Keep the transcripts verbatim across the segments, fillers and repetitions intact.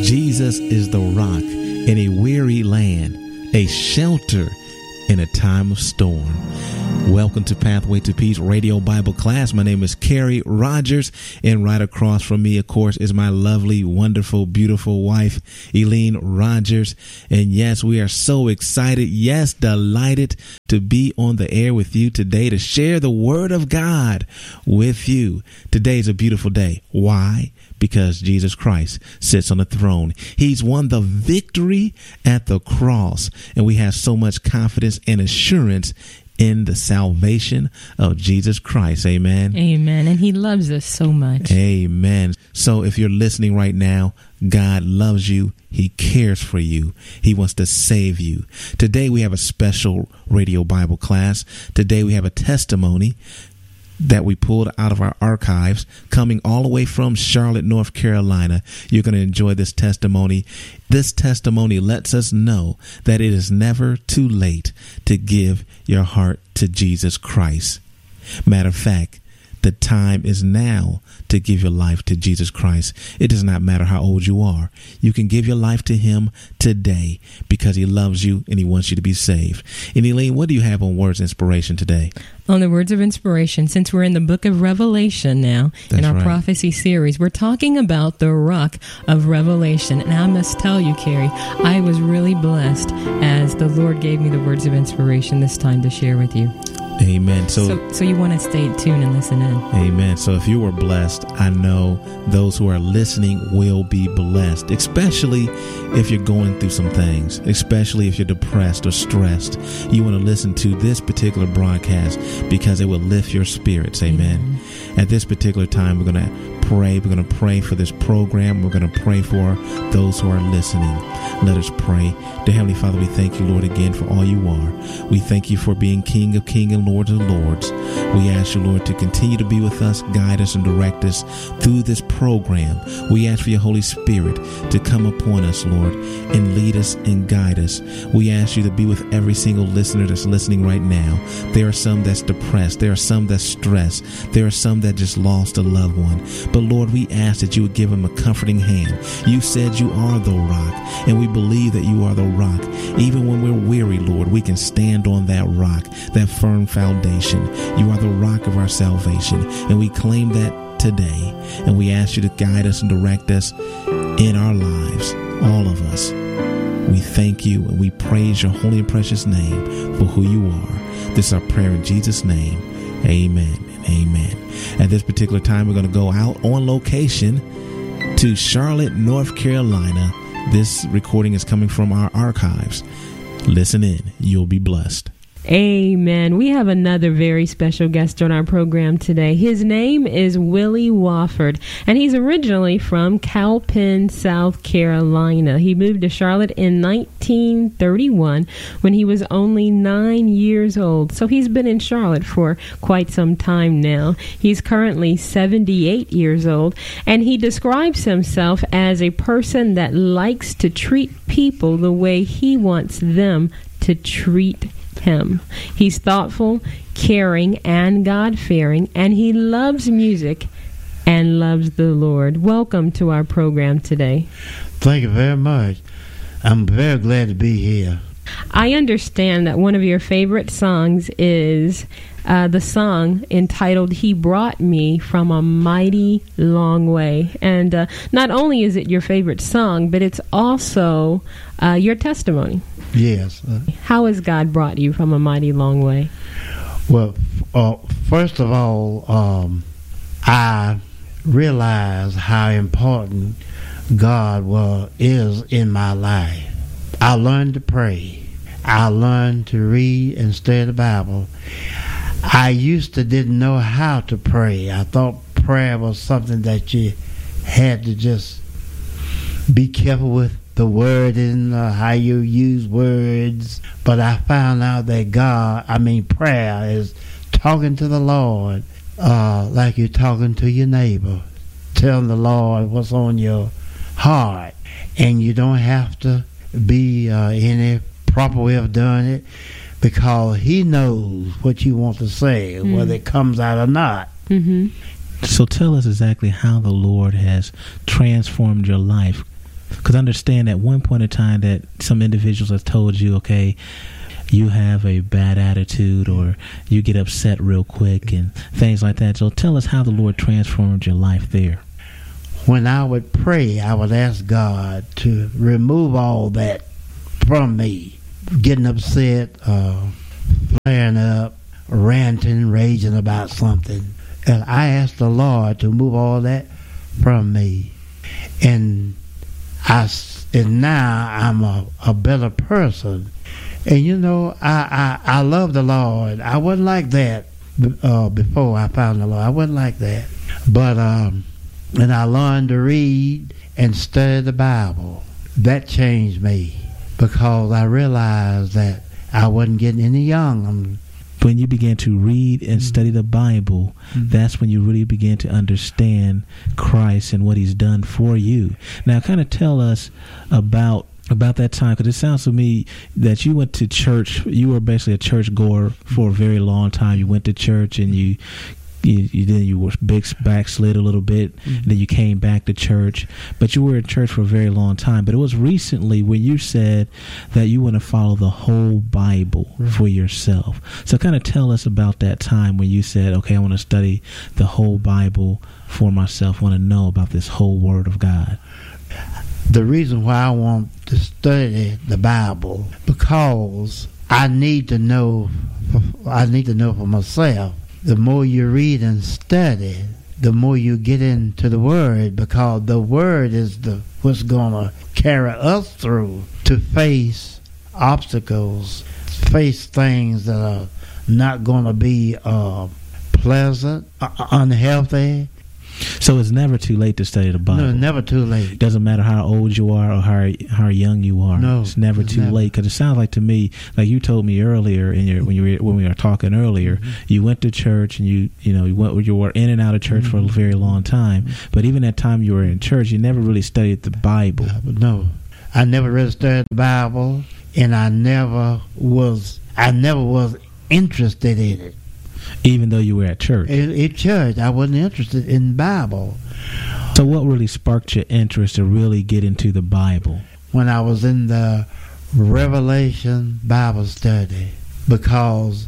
Jesus is the rock in a weary land, a shelter in a time of storm. Welcome to Pathway to Peace Radio Bible Class. My name is Kerry Rogers, and right across from me, of course, is my lovely, wonderful, beautiful wife, Eileen Rogers. And yes, we are so excited, yes, delighted to be on the air with you today to share the Word of God with you. Today is a beautiful day. Why? Because Jesus Christ sits on the throne. He's won the victory at the cross, and we have so much confidence and assurance in the salvation of Jesus Christ. Amen. Amen. And he loves us so much. Amen. So if you're listening right now, God loves you. He cares for you. He wants to save you. Today we have a special radio Bible class. Today we have a testimony that we pulled out of our archives, coming all the way from Charlotte, North Carolina. You're going to enjoy this testimony. This testimony lets us know that it is never too late to give your heart to Jesus Christ. Matter of fact, the time is now to give your life to Jesus Christ. It does not matter how old you are. You can give your life to him today because he loves you and he wants you to be saved. And Elaine, what do you have on Words of Inspiration today? On the Words of Inspiration, since we're in the book of Revelation now, That's in our right. prophecy series, we're talking about the rock of Revelation. And I must tell you, Kerry, I was really blessed as the Lord gave me the Words of Inspiration this time to share with you. Amen. So, so, so you want to stay tuned and listen in. Amen. So if you were blessed, I know those who are listening will be blessed, especially if you're going through some things, especially if you're depressed or stressed. You want to listen to this particular broadcast because it will lift your spirits. Amen. Amen. At this particular time, we're going to pray. We're going to pray for this program. We're going to pray for those who are listening. Let us pray. Dear Heavenly Father, we thank you, Lord, again for all you are. We thank you for being King of Kings and Lord of Lords. We ask you, Lord, to continue to be with us, guide us, and direct us through this program. We ask for your Holy Spirit to come upon us, Lord, and lead us and guide us. We ask you to be with every single listener that's listening right now. There are some that's depressed. There are some that's stressed. There are some that just lost a loved one. But Lord, we ask that you would give them a comforting hand. You said you are the rock, and we believe that you are the rock. Even when we're weary, Lord, we can stand on that rock, that firm foundation. You are the rock of our salvation, and we claim that today. And we ask you to guide us and direct us in our lives, all of us. We thank you and we praise your holy and precious name for who you are. This is our prayer in Jesus' name. Amen and amen. At this particular time, we're going to go out on location to Charlotte, North Carolina. This recording is coming from our archives. Listen in. You'll be blessed. Amen. We have another very special guest on our program today. His name is Willie Wofford, and he's originally from Cowpen, South Carolina. He moved to Charlotte in nineteen thirty-one when he was only nine years old. So he's been in Charlotte for quite some time now. He's currently seventy-eight years old, and he describes himself as a person that likes to treat people the way he wants them to treat him. He's thoughtful, caring, and God-fearing, and he loves music and loves the Lord. Welcome to our program today. Thank you very much. I'm very glad to be here. I understand that one of your favorite songs is uh, the song entitled He Brought Me From a Mighty Long Way. And uh, not only is it your favorite song, but it's also uh, your testimony. Yes. Uh, How has God brought you from a mighty long way? Well, uh, first of all, um, I realize how important God well, is in my life. I learned to pray. I learned to read and study the Bible. I used to didn't know how to pray. I thought prayer was something that you had to just be careful with the word and uh, how you use words. But I found out that God, I mean prayer, is talking to the Lord uh, like you're talking to your neighbor, telling the Lord what's on your heart. And you don't have to be uh, any proper way of doing it, because he knows what you want to say, mm. whether it comes out or not. Mm-hmm. So tell us exactly how the Lord has transformed your life Because understand at one point in time that some individuals have told you, okay, you have a bad attitude or you get upset real quick and things like that. So tell us how the Lord transformed your life there. When I would pray, I would ask God to remove all that from me. Getting upset, uh, flaring up, ranting, raging about something. And I asked the Lord to move all that from me. And I, and now I'm a, a better person. And you know, I, I, I love the Lord. I wasn't like that uh, before I found the Lord. I wasn't like that. But um, and I learned to read and study the Bible. That changed me because I realized that I wasn't getting any younger. When you began to read and study the Bible, mm-hmm. that's when you really began to understand Christ and what he's done for you. Now, kind of tell us about about that time, because it sounds to me that you went to church. You were basically a church goer for a very long time. You went to church and you You, you then you were big backslid a little bit, mm-hmm. and then you came back to church. But you were in church for a very long time. But it was recently when you said that you want to follow the whole Bible mm-hmm. for yourself. So kind of tell us about that time when you said, okay, I want to study the whole Bible for myself. I want to know about this whole Word of God. The reason why I want to study the Bible, because I need to know, I need to know for myself. The more you read and study, the more you get into the Word, because the Word is the what's going to carry us through to face obstacles, face things that are not going to be uh, pleasant, uh, unhealthy. So it's never too late to study the Bible. No, it's never too late. Doesn't matter how old you are or how how young you are. No, it's never it's too never. late. Because it sounds like to me, like you told me earlier in your when you were, when we were talking earlier, mm-hmm. you went to church and you you know you went you were in and out of church mm-hmm. for a very long time. But even that time you were in church, you never really studied the Bible. No, I never really studied the Bible, and I never was I never was interested in it. Even though you were at church? At, at church, I wasn't interested in the Bible. So what really sparked your interest to really get into the Bible? When I was in the Revelation Bible study, because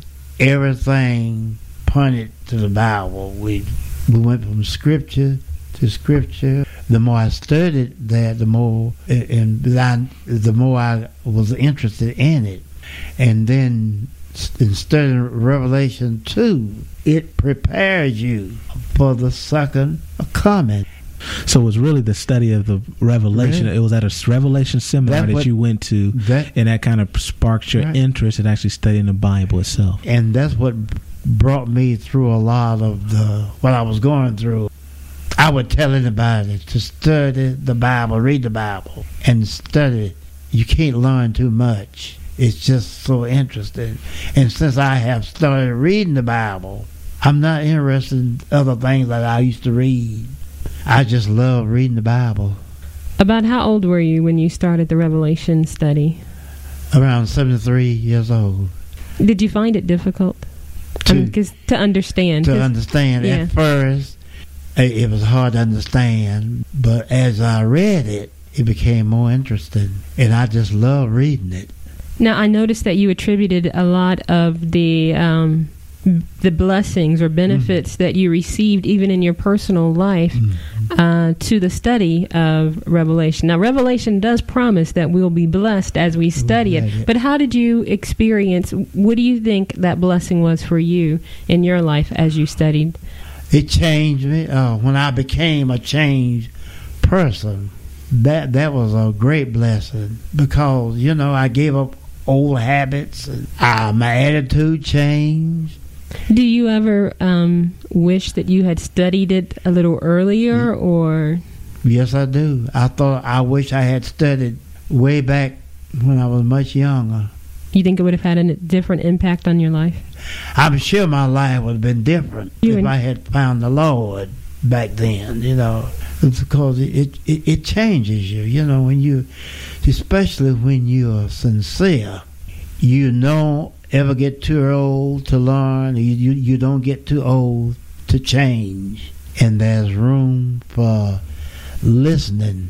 everything pointed to the Bible. We we went from scripture to scripture. The more I studied that, the more and I, the more I was interested in it. And then in studying Revelation two, it prepares you for the second coming. So it was really the study of the Revelation. Right. It was at a Revelation seminar that, that you went to, that, and that kind of sparked your right. interest in actually studying the Bible itself. And that's what brought me through a lot of the what I was going through. I would tell anybody to study the Bible, read the Bible, and study. You can't learn too much. It's just so interesting. And since I have started reading the Bible, I'm not interested in other things that I used to read. I just love reading the Bible. About how old were you when you started the Revelation study? Around seventy-three years old. Did you find it difficult? To, I mean, 'cause to understand. To understand. Yeah. At first, it was hard to understand. But as I read it, it became more interesting. And I just love reading it. Now, I noticed that you attributed a lot of the um, the blessings or benefits mm-hmm. that you received even in your personal life mm-hmm. uh, to the study of Revelation. Now, Revelation does promise that we'll be blessed as we study it. But how did you experience, what do you think that blessing was for you in your life as you studied? It changed me. Uh, when I became a changed person, that, that was a great blessing because, you know, I gave up old habits. And, uh, my attitude changed. Do you ever um, wish that you had studied it a little earlier, or? Yes, I do. I thought I wish I had studied way back when I was much younger. You think it would have had a different impact on your life? I'm sure my life would have been different you if and- I had found the Lord back then, you know. It's because it, it it changes you, you know, when you, especially when you are sincere. You don't ever get too old to learn. You, you you don't get too old to change. And there's room for listening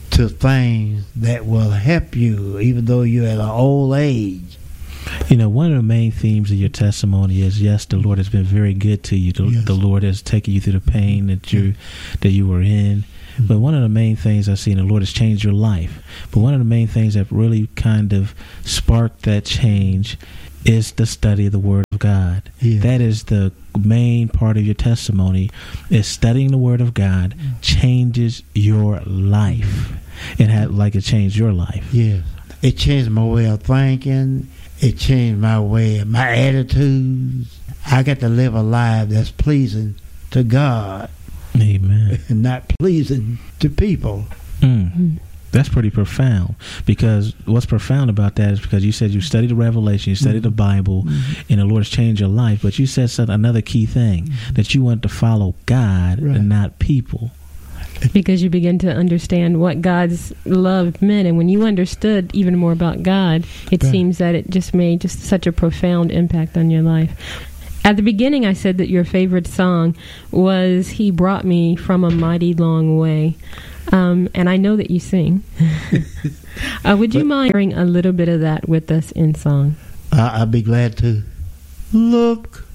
to things that will help you, even though you're at an old age. You know, one of the main themes of your testimony is, yes, the Lord has been very good to you. The, yes. the Lord has taken you through the pain that you that you were in. Mm-hmm. But one of the main things I see, and the Lord has changed your life. But one of the main things that really kind of sparked that change is the study of the Word of God. Yeah. That is the main part of your testimony, is studying the Word of God changes your life. It had like it changed your life. Yeah. It changed my way of thinking. It changed my way, my attitudes. I got to live a life that's pleasing to God. Amen. And not pleasing to people. Mm. That's pretty profound, because what's profound about that is because you said you studied the Revelation, you studied mm-hmm. the Bible, mm-hmm. and the Lord has changed your life. But you said something, another key thing, mm-hmm. that you want to follow God right. and not people. Because you begin to understand what God's love meant. And when you understood even more about God, it right. seems that it just made just such a profound impact on your life. At the beginning, I said that your favorite song was He Brought Me From a Mighty Long Way. Um, and I know that you sing. uh, would you but, mind sharing a little bit of that with us in song? I'd be glad to. Look